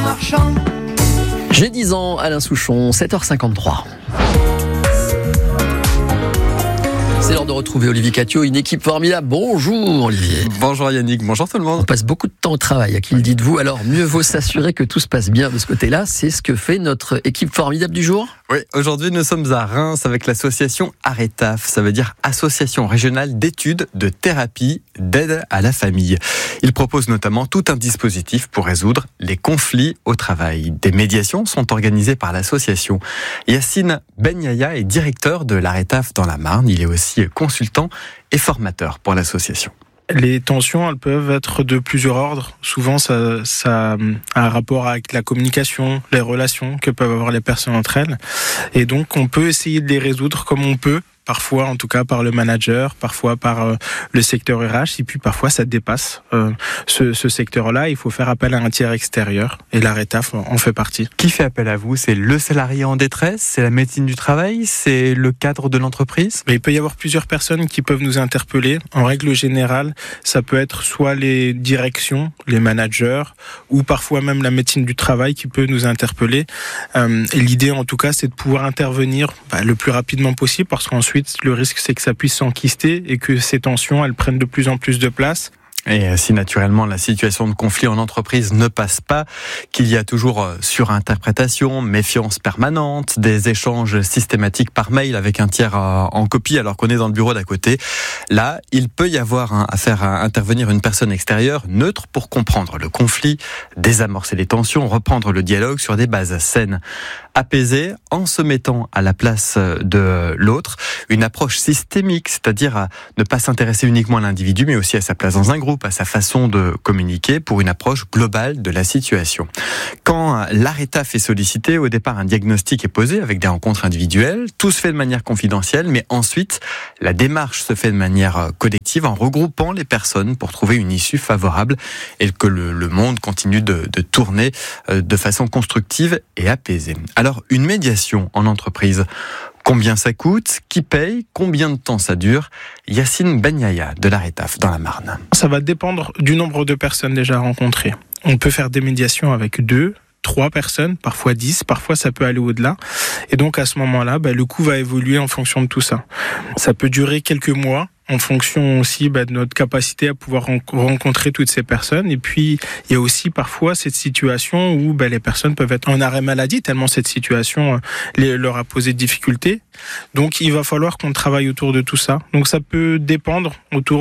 marchand. J'ai 10 ans, Alain Souchon, 7h53. C'est l'heure de retrouver Olivier Catio, une équipe formidable. Bonjour Olivier. Bonjour Yannick, bonjour tout le monde. On passe beaucoup de temps au travail, à qui le dites-vous? Alors mieux vaut s'assurer que tout se passe bien de ce côté-là. C'est ce que fait notre équipe formidable du jour. Oui, aujourd'hui nous sommes à Reims avec l'association ARETAF, ça veut dire Association Régionale d'Études de Thérapie d'Aide à la Famille. Ils proposent notamment tout un dispositif pour résoudre les conflits au travail. Des médiations sont organisées par l'association. Yacine Benyaya est directeur de l'ARETAF dans la Marne. Il est aussi consultant et formateur pour l'association. Les tensions, elles peuvent être de plusieurs ordres. Souvent, ça a un rapport avec la communication, les relations que peuvent avoir les personnes entre elles. Et donc, on peut essayer de les résoudre comme on peut. Parfois, en tout cas, par le manager, parfois par le secteur RH, et puis parfois ça dépasse ce secteur-là. Il faut faire appel à un tiers extérieur, et l'ARETAF en fait partie. Qui fait appel à vous? C'est le salarié en détresse? C'est la médecine du travail? C'est le cadre de l'entreprise? Mais il peut y avoir plusieurs personnes qui peuvent nous interpeller. En règle générale, ça peut être soit les directions, les managers, ou parfois même la médecine du travail qui peut nous interpeller. Et l'idée, en tout cas, c'est de pouvoir intervenir le plus rapidement possible, parce qu'ensuite, le risque, c'est que ça puisse s'enquister et que ces tensions, elles prennent de plus en plus de place. Et si naturellement la situation de conflit en entreprise ne passe pas, qu'il y a toujours surinterprétation, méfiance permanente, des échanges systématiques par mail avec un tiers en copie alors qu'on est dans le bureau d'à côté, là, il peut y avoir à faire intervenir une personne extérieure neutre pour comprendre le conflit, désamorcer les tensions, reprendre le dialogue sur des bases saines, apaiser en se mettant à la place de l'autre, une approche systémique, c'est-à-dire à ne pas s'intéresser uniquement à l'individu mais aussi à sa place dans un groupe, à sa façon de communiquer pour une approche globale de la situation. Quand l'ARETAF est sollicité, au départ un diagnostic est posé avec des rencontres individuelles, tout se fait de manière confidentielle, mais ensuite la démarche se fait de manière collective en regroupant les personnes pour trouver une issue favorable et que le monde continue de tourner de façon constructive et apaisée. Alors une médiation en entreprise, combien ça coûte? Qui paye? Combien de temps ça dure? Yacine Benyaya de l'ARETAF dans la Marne. Ça va dépendre du nombre de personnes déjà rencontrées. On peut faire des médiations avec 2, 3 personnes, parfois 10, parfois ça peut aller au-delà. Et donc à ce moment-là, le coût va évoluer en fonction de tout ça. Ça peut durer quelques mois, en fonction aussi de notre capacité à pouvoir rencontrer toutes ces personnes. Et puis, il y a aussi parfois cette situation où les personnes peuvent être en arrêt maladie, tellement cette situation leur a posé de difficultés. Donc, il va falloir qu'on travaille autour de tout ça. Donc, ça peut dépendre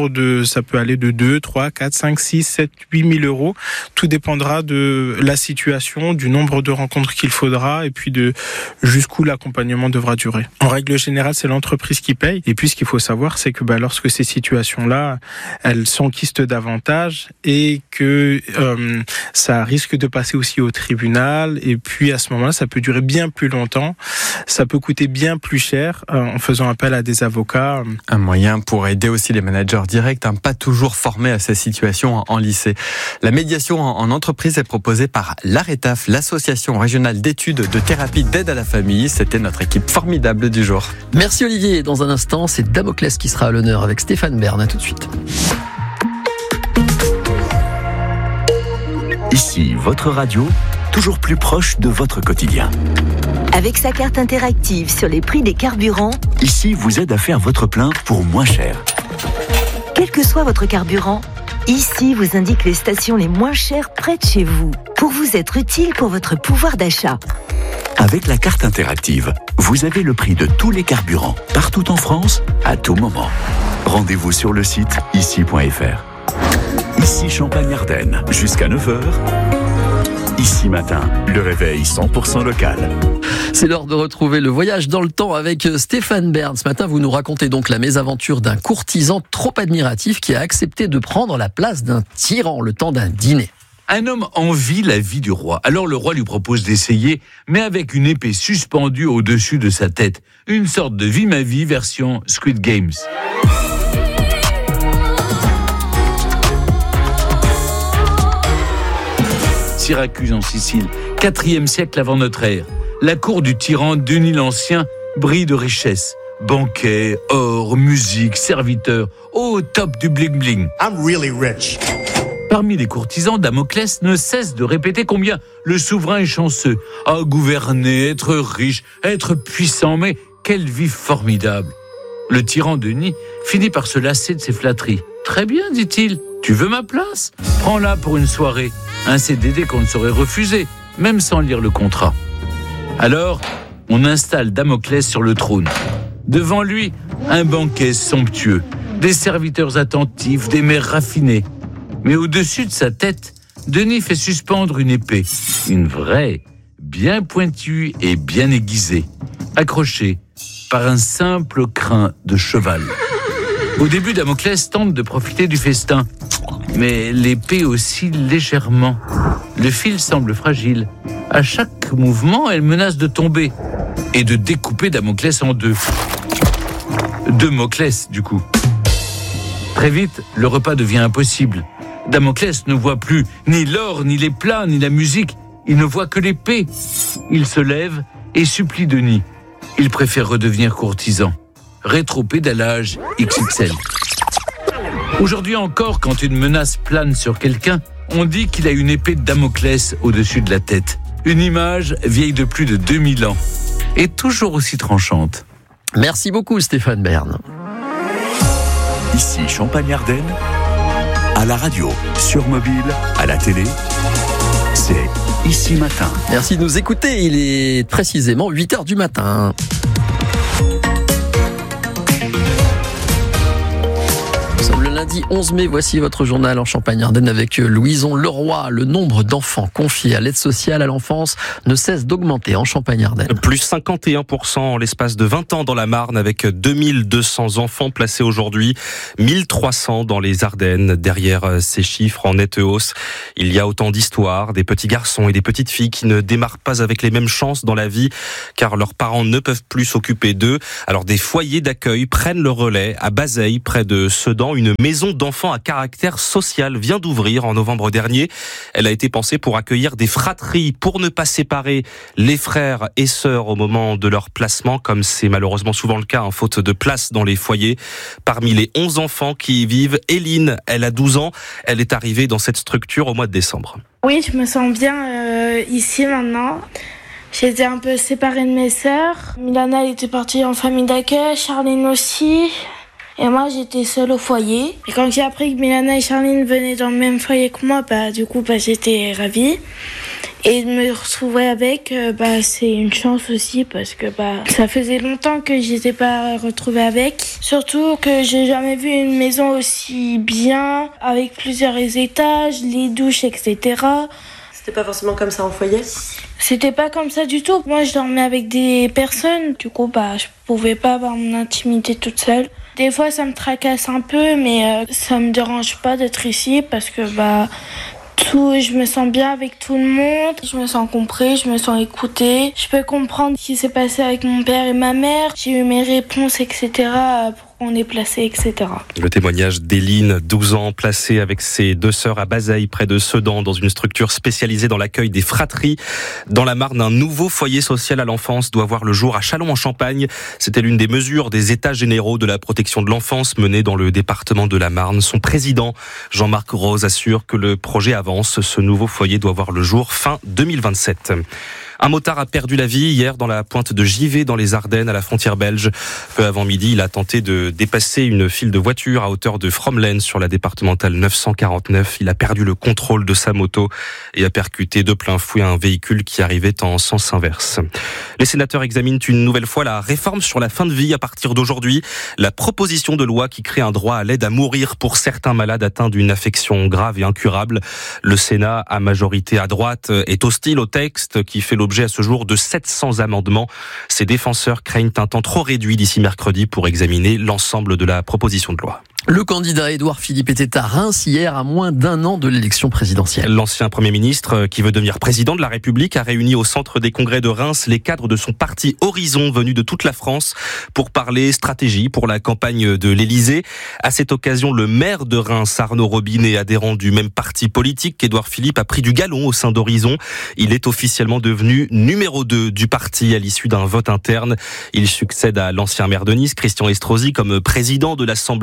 ça peut aller de 2, 3, 4, 5, 6, 7, 8 000 euros. Tout dépendra de la situation, du nombre de rencontres qu'il faudra et puis de jusqu'où l'accompagnement devra durer. En règle générale, c'est l'entreprise qui paye. Et puis, ce qu'il faut savoir, c'est que lorsque ces situations-là, elles s'enquistent davantage et que ça risque de passer aussi au tribunal. Et puis, à ce moment-là, ça peut durer bien plus longtemps. Ça peut coûter bien plus cher en faisant appel à des avocats. Un moyen pour aider aussi les managers directs, pas toujours formés à ces situations en lycée. La médiation en entreprise est proposée par l'ARETAF, l'Association Régionale d'Études de Thérapie d'Aide à la Famille. C'était notre équipe formidable du jour. Merci Olivier. Dans un instant, c'est Damoclès qui sera à l'honneur avec Stéphane Bern. À tout de suite. Ici, votre radio, toujours plus proche de votre quotidien. Avec sa carte interactive sur les prix des carburants, Ici vous aide à faire votre plein pour moins cher. quel que soit votre carburant, Ici vous indique les stations les moins chères près de chez vous, pour vous être utile pour votre pouvoir d'achat. Avec la carte interactive, vous avez le prix de tous les carburants, partout en France, à tout moment. Rendez-vous sur le site ici.fr. Ici Champagne-Ardenne, jusqu'à 9h. Ici Matin, le réveil 100% local. C'est l'heure de retrouver le voyage dans le temps avec Stéphane Bern. Ce matin, vous nous racontez donc la mésaventure d'un courtisan trop admiratif qui a accepté de prendre la place d'un tyran le temps d'un dîner. Un homme envie la vie du roi. Alors le roi lui propose d'essayer, mais avec une épée suspendue au-dessus de sa tête. Une sorte de vie ma vie version Squid Games. Syracuse en Sicile, 4e siècle avant notre ère. La cour du tyran Denis l'Ancien brille de richesse. Banquets, or, musique, serviteurs, au top du bling-bling. I'm really rich. Parmi les courtisans, Damoclès ne cesse de répéter combien le souverain est chanceux. Ah, gouverner, être riche, être puissant, mais quelle vie formidable. Le tyran Denis finit par se lasser de ses flatteries. Très bien, dit-il, tu veux ma place ? Prends-la pour une soirée. Un CDD qu'on ne saurait refuser, même sans lire le contrat. Alors, on installe Damoclès sur le trône. Devant lui, un banquet somptueux, des serviteurs attentifs, des mères raffinées. Mais au-dessus de sa tête, Denis fait suspendre une épée. Une vraie, bien pointue et bien aiguisée, accrochée par un simple crin de cheval. Au début, Damoclès tente de profiter du festin. Mais l'épée oscille légèrement. Le fil semble fragile. À chaque mouvement, elle menace de tomber et de découper Damoclès en deux. Deux Moclès, du coup. Très vite, le repas devient impossible. Damoclès ne voit plus ni l'or, ni les plats, ni la musique. Il ne voit que l'épée. Il se lève et supplie Denis. Il préfère redevenir courtisan. Rétropédalage XXL. Aujourd'hui encore, quand une menace plane sur quelqu'un, on dit qu'il a une épée de Damoclès au-dessus de la tête. Une image vieille de plus de 2000 ans et toujours aussi tranchante. Merci beaucoup Stéphane Bern. Ici Champagne-Ardenne, à la radio, sur mobile, à la télé, c'est Ici Matin. Merci de nous écouter, il est précisément 8h du matin. Nous sommes le lundi 11 mai, voici votre journal en Champagne-Ardenne avec Louison Leroy. Le nombre d'enfants confiés à l'aide sociale à l'enfance ne cesse d'augmenter en Champagne-Ardenne. Plus 51% en l'espace de 20 ans dans la Marne avec 2200 enfants placés aujourd'hui, 1300 dans les Ardennes. Derrière ces chiffres en nette hausse, il y a autant d'histoires, des petits garçons et des petites filles qui ne démarrent pas avec les mêmes chances dans la vie car leurs parents ne peuvent plus s'occuper d'eux. Alors des foyers d'accueil prennent le relais à Bazeilles, près de Sedan. Une maison d'enfants à caractère social vient d'ouvrir en novembre dernier. Elle a été pensée pour accueillir des fratries, pour ne pas séparer les frères et sœurs au moment de leur placement, comme c'est malheureusement souvent le cas, faute de place dans les foyers. Parmi les 11 enfants qui y vivent, Eline, elle a 12 ans. Elle est arrivée dans cette structure au mois de décembre. Oui, je me sens bien ici maintenant. J'étais un peu séparée de mes sœurs. Milana, elle était partie en famille d'accueil, Charline aussi. Et moi, j'étais seule au foyer. Et quand j'ai appris que Milana et Charline venaient dans le même foyer que moi, j'étais ravie. Et de me retrouver avec, c'est une chance aussi parce que ça faisait longtemps que j'étais pas retrouvée avec. Surtout que j'ai jamais vu une maison aussi bien, avec plusieurs étages, les douches, etc. C'était pas forcément comme ça en foyer ? C'était pas comme ça du tout. Moi, je dormais avec des personnes. Du coup, je pouvais pas avoir mon intimité toute seule. Des fois, ça me tracasse un peu, mais ça me dérange pas d'être ici parce que je me sens bien avec tout le monde. Je me sens compris, je me sens écoutée. Je peux comprendre ce qui s'est passé avec mon père et ma mère. J'ai eu mes réponses, etc. On est placé, etc. Le témoignage d'Eline, 12 ans, placée avec ses deux sœurs à Bazeilles, près de Sedan, dans une structure spécialisée dans l'accueil des fratries. Dans la Marne, un nouveau foyer social à l'enfance doit voir le jour à Châlons-en-Champagne. C'était l'une des mesures des États généraux de la protection de l'enfance menée dans le département de la Marne. Son président, Jean-Marc Rose, assure que le projet avance. Ce nouveau foyer doit voir le jour fin 2027. Un motard a perdu la vie hier dans la pointe de Givet, dans les Ardennes, à la frontière belge. Peu avant midi, il a tenté de dépasser une file de voitures à hauteur de Fromelen sur la départementale 949. Il a perdu le contrôle de sa moto et a percuté de plein fouet un véhicule qui arrivait en sens inverse. Les sénateurs examinent une nouvelle fois la réforme sur la fin de vie à partir d'aujourd'hui. La proposition de loi qui crée un droit à l'aide à mourir pour certains malades atteints d'une affection grave et incurable. Le Sénat, à majorité à droite, est hostile au texte qui fait l'objet à ce jour de 700 amendements. Ses défenseurs craignent un temps trop réduit d'ici mercredi pour examiner l'ensemble de la proposition de loi. Le candidat Édouard Philippe était à Reims hier, à moins d'un an de l'élection présidentielle. L'ancien Premier ministre, qui veut devenir président de la République, a réuni au centre des congrès de Reims les cadres de son parti Horizon, venus de toute la France, pour parler stratégie pour la campagne de l'Élysée. À cette occasion, le maire de Reims, Arnaud Robinet, adhérent du même parti politique qu'Édouard Philippe, a pris du galon au sein d'Horizon. Il est officiellement devenu numéro 2 du parti à l'issue d'un vote interne. Il succède à l'ancien maire de Nice, Christian Estrosi, comme président de l'Assemblée des maires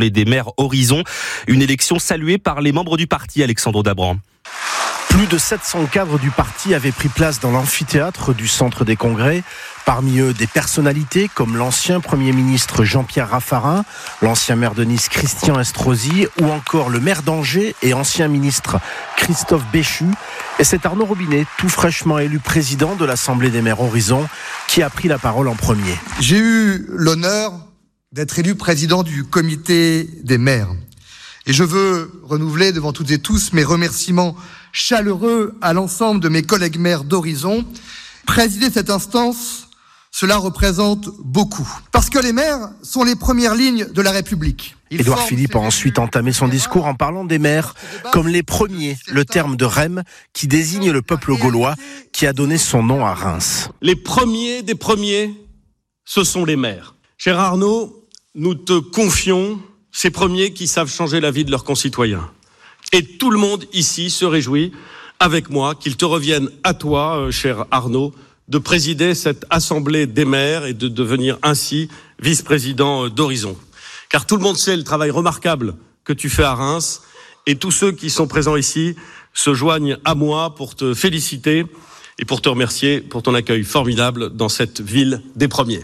maire Horizon. Une élection saluée par les membres du parti, Alexandre Dabran. Plus de 700 cadres du parti avaient pris place dans l'amphithéâtre du Centre des Congrès. Parmi eux, des personnalités comme l'ancien Premier ministre Jean-Pierre Raffarin, l'ancien maire de Nice Christian Estrosi ou encore le maire d'Angers et ancien ministre Christophe Béchu. Et c'est Arnaud Robinet, tout fraîchement élu président de l'Assemblée des maires Horizon, qui a pris la parole en premier. J'ai eu l'honneur d'être élu président du comité des maires. Et je veux renouveler devant toutes et tous mes remerciements chaleureux à l'ensemble de mes collègues maires d'Horizon. Présider cette instance, cela représente beaucoup. Parce que les maires sont les premières lignes de la République. Édouard Philippe a ensuite entamé son discours en parlant des maires comme les premiers, le terme de REM qui désigne le peuple gaulois qui a donné son nom à Reims. Les premiers des premiers, ce sont les maires. Cher Arnaud, nous te confions ces premiers qui savent changer la vie de leurs concitoyens. Et tout le monde ici se réjouit, avec moi, qu'il te revienne à toi, cher Arnaud, de présider cette assemblée des maires et de devenir ainsi vice-président d'Horizon. Car tout le monde sait le travail remarquable que tu fais à Reims, et tous ceux qui sont présents ici se joignent à moi pour te féliciter et pour te remercier pour ton accueil formidable dans cette ville des premiers.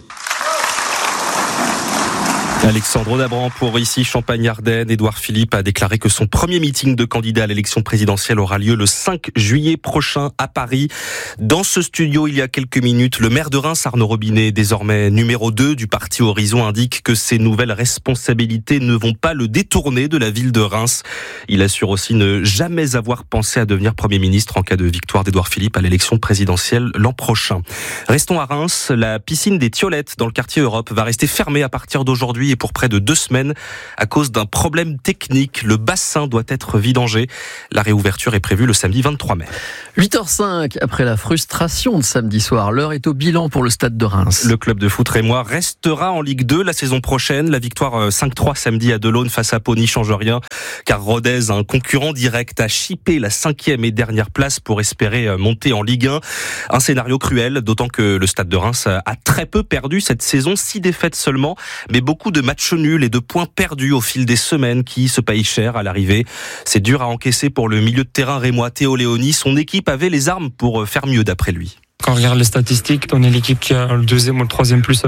Alexandre Dabran pour ici Champagne-Ardenne. Édouard Philippe a déclaré que son premier meeting de candidat à l'élection présidentielle aura lieu le 5 juillet prochain à Paris. Dans ce studio, il y a quelques minutes, le maire de Reims, Arnaud Robinet, désormais numéro 2 du parti Horizon, indique que ses nouvelles responsabilités ne vont pas le détourner de la ville de Reims. Il assure aussi ne jamais avoir pensé à devenir Premier ministre en cas de victoire d'Édouard Philippe à l'élection présidentielle l'an prochain. Restons à Reims. La piscine des Thiolettes dans le quartier Europe va rester fermée à partir d'aujourd'hui et pour près de 2 semaines à cause d'un problème technique. Le bassin doit être vidangé. La réouverture est prévue le samedi 23 mai. 8h05, après la frustration de samedi soir, l'heure est au bilan pour le stade de Reims. Le club de foot rémois restera en Ligue 2 la saison prochaine. La victoire 5-3 samedi à Delaune face à Pau n'y change rien, car Rodez, un concurrent direct, a chippé la 5e et dernière place pour espérer monter en Ligue 1. Un scénario cruel, d'autant que le stade de Reims a très peu perdu cette saison, 6 défaites seulement, mais beaucoup de matchs nuls et de points perdus au fil des semaines qui se payent cher à l'arrivée. C'est dur à encaisser pour le milieu de terrain rémois Théo Léoni. Son équipe avait les armes pour faire mieux d'après lui. Quand on regarde les statistiques, on est l'équipe qui a le 2e ou le 3e plus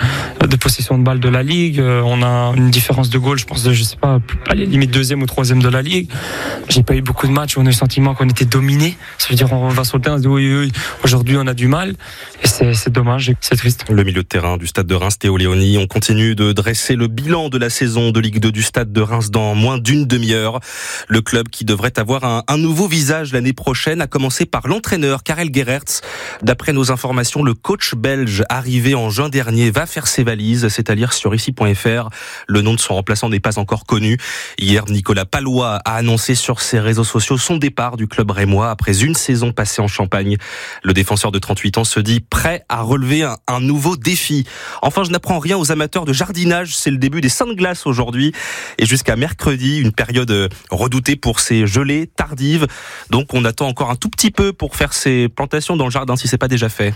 de possession de balles de la Ligue. On a une différence de goal, je pense, je sais pas, limite 2e ou 3e de la Ligue. J'ai pas eu beaucoup de matchs où on a eu le sentiment qu'on était dominé. Ça veut dire on va sur le terrain, on se dit oui, aujourd'hui on a du mal. Et c'est dommage, c'est triste. Le milieu de terrain du stade de Reims, Théo Léoni. On continue de dresser le bilan de la saison de Ligue 2 du stade de Reims dans moins d'une demi-heure. Le club qui devrait avoir un nouveau visage l'année prochaine, à commencer par l'entraîneur Karel Gerrits. D'après nos informations, le coach belge arrivé en juin dernier va faire ses valises. C'est à lire sur ici.fr. Le nom de son remplaçant n'est pas encore connu. Hier, Nicolas Pallois a annoncé sur ses réseaux sociaux son départ du club rémois après une saison passée en Champagne. Le défenseur de 38 ans se dit prêt à relever un nouveau défi. Enfin, je n'apprends rien aux amateurs de jardinage. C'est le début des Saintes Glaces aujourd'hui. Et jusqu'à mercredi, une période redoutée pour ces gelées tardives. Donc, on attend encore un tout petit peu pour faire ses plantations dans le jardin, si c'est pas déjà fait.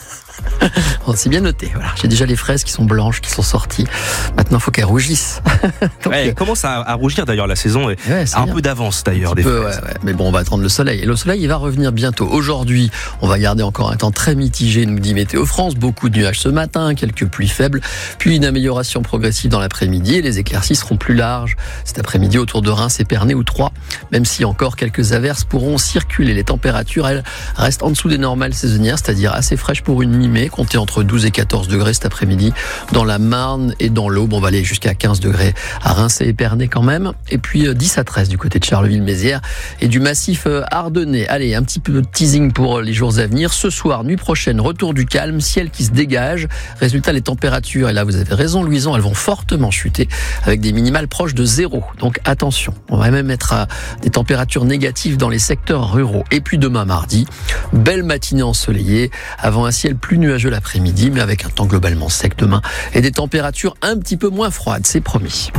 Bon, c'est bien noté. Voilà. J'ai déjà les fraises qui sont blanches, qui sont sorties. Maintenant, il faut qu'elles rougissent. Donc, elle commence à rougir d'ailleurs. La saison est un peu d'avance d'ailleurs. Des fraises. Ouais. Mais bon, on va attendre le soleil. Et le soleil, il va revenir bientôt. Aujourd'hui, on va garder encore un temps très mitigé, nous dit Météo France. Beaucoup de nuages ce matin, quelques pluies faibles, puis une amélioration progressive dans l'après-midi. Et les éclaircies seront plus larges cet après-midi autour de Reims, Épernay ou Troyes. Même si encore quelques averses pourront circuler. Les températures, elles, restent en dessous des normales saisonnières, c'est-à-dire assez fraîches pour une mi-mai, comptez entre 12 et 14 degrés cet après-midi dans la Marne et dans l'Aube. On va aller jusqu'à 15 degrés à Reims et Épernay quand même. Et puis 10 à 13 du côté de Charleville-Mézières et du massif ardennais. Allez, un petit peu de teasing pour les jours à venir. Ce soir, nuit prochaine, retour du calme, ciel qui se dégage. Résultat, les températures, et là vous avez raison Louison, elles vont fortement chuter avec des minimales proches de 0. Donc attention, on va même être à des températures négatives dans les secteurs ruraux. Et puis demain mardi, belle matinée ensoleillée, avant un ciel plus nuageux l'après-midi, mais avec un temps globalement sec demain et des températures un petit peu moins froides, c'est promis.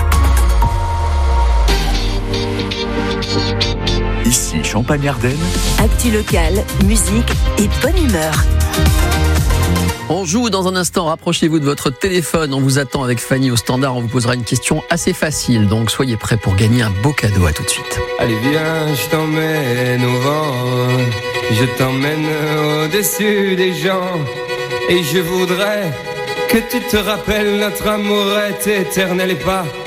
Ici Champagne-Ardenne. Actu locale, musique et bonne humeur. On joue dans un instant, rapprochez-vous de votre téléphone, on vous attend avec Fanny au standard, on vous posera une question assez facile, donc soyez prêts pour gagner un beau cadeau, à tout de suite. Allez viens, je t'emmène au vent, je t'emmène au-dessus des gens, et je voudrais que tu te rappelles, notre amour est éternel et pas